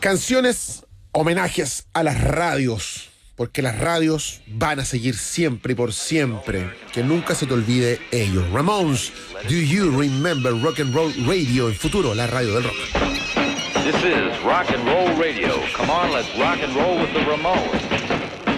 Canciones, homenajes a las radios, porque las radios van a seguir siempre y por siempre. Que nunca se te olvide ellos. Ramones, Do You Remember Rock and Roll Radio? En futuro, la radio del rock. This is Rock and Roll Radio. Come on, let's rock and roll with the Ramones.